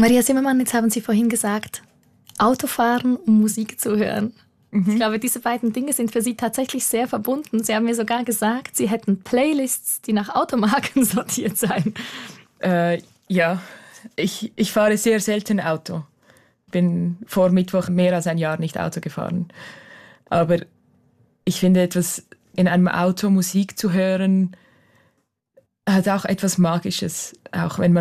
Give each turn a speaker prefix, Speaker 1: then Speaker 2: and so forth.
Speaker 1: Maria Zimmermann, jetzt haben Sie vorhin gesagt, Autofahren und Musik zu hören. Ich glaube, diese beiden Dinge sind für Sie tatsächlich sehr verbunden. Sie haben mir sogar gesagt, Sie hätten Playlists, die nach Automarken sortiert seien.
Speaker 2: Ja, ich fahre sehr selten Auto. Bin vor Mittwoch mehr als ein Jahr nicht Auto gefahren. Aber ich finde, etwas in einem Auto Musik zu hören, hat auch etwas Magisches. Auch wenn man